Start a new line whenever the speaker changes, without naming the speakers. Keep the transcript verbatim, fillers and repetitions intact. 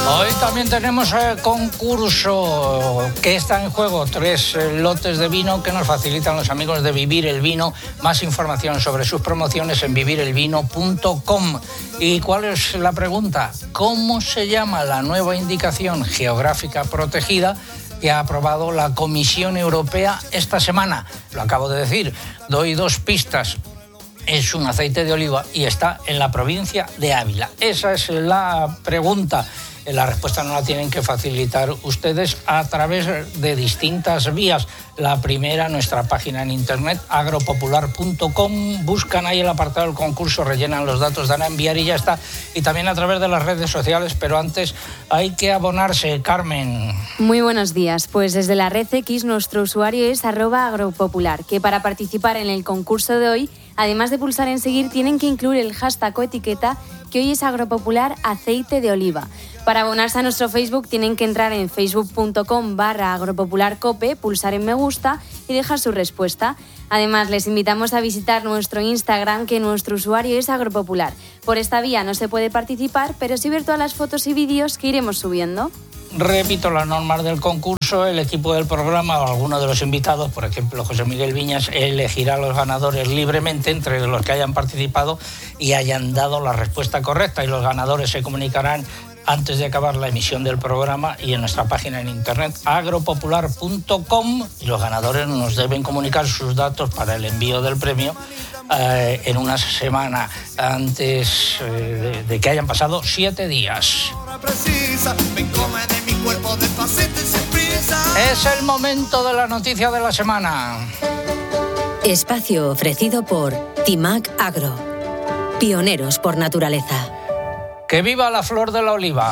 Hoy también tenemos el concurso que está en juego, tres lotes de vino que nos facilitan los amigos de Vivir el Vino. Más información sobre sus promociones en vivir el vino punto com. ¿Y cuál es la pregunta? ¿Cómo se llama la nueva indicación geográfica protegida que ha aprobado la Comisión Europea esta semana? Lo acabo de decir, doy dos pistas. Es un aceite de oliva y está en la provincia de Ávila. Esa es la pregunta. La respuesta no la tienen que facilitar ustedes a través de distintas vías. La primera, nuestra página en internet, agropopular punto com. Buscan ahí el apartado del concurso, rellenan los datos, dan a enviar y ya está. Y también a través de las redes sociales, pero antes hay que abonarse. Carmen.
Muy buenos días. Pues desde la red X nuestro usuario es arroba agropopular, que para participar en el concurso de hoy, además de pulsar en seguir, tienen que incluir el hashtag o etiqueta que hoy es agropopular aceite de oliva. Para abonarse a nuestro Facebook tienen que entrar en facebook punto com barra agropopularcope, pulsar en me gusta y dejar su respuesta. Además, les invitamos a visitar nuestro Instagram, que nuestro usuario es agropopular. Por esta vía no se puede participar, pero sí ver todas las fotos y vídeos que iremos subiendo.
Repito las normas del concurso. El equipo del programa o alguno de los invitados, por ejemplo José Miguel Viñas, elegirá a los ganadores libremente entre los que hayan participado y hayan dado la respuesta correcta, y los ganadores se comunicarán antes de acabar la emisión del programa y en nuestra página en internet agropopular punto com, y los ganadores nos deben comunicar sus datos para el envío del premio eh, en una semana antes eh, de, de que hayan pasado siete días. Es el momento de la noticia de la semana.
Espacio ofrecido por Timac Agro, pioneros por naturaleza.
¡Que viva la flor de la oliva!